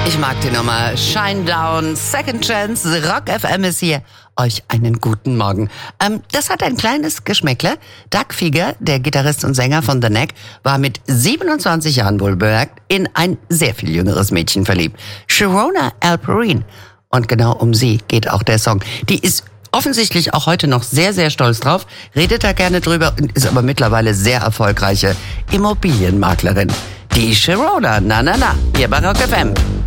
Ich mag die Nummer. Shinedown, Second Chance, Rock FM ist hier. Euch einen guten Morgen. Das hat ein kleines Geschmäckle. Doug Fieger, der Gitarrist und Sänger von The Knack, war mit 27 Jahren wohlbemerkt in ein sehr viel jüngeres Mädchen verliebt. Sharona Alperin. Und genau um sie geht auch der Song. Die ist offensichtlich auch heute noch sehr, sehr stolz drauf, redet da gerne drüber und ist aber mittlerweile sehr erfolgreiche Immobilienmaklerin. Die Sharona, na, hier bei Rock FM.